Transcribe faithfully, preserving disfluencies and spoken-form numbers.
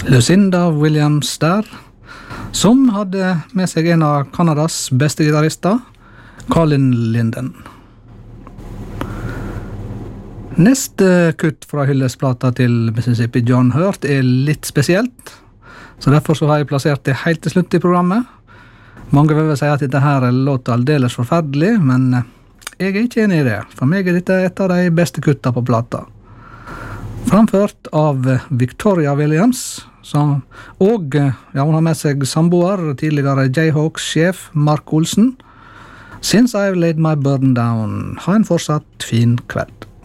Lucinda Williams der, som hadde med seg en av Kanadas beste gitarister, Colin Linden. Neste kutt fra hyllesplata til Mississippi John Hurt er litt spesielt, så derfor så har jeg plassert det helt til slutt i programmet. Mange vil vel si at dette her låter aldeles forferdelig, men jeg er ikke enig i det. For meg er dette et av de beste kutta på plata. Framført av Victoria Williams, som, og ja, hun har med seg samboer, tidligere Jayhawks-sjef Mark Olsen. Since I've laid my burden down, ha en fortsatt fin kveld.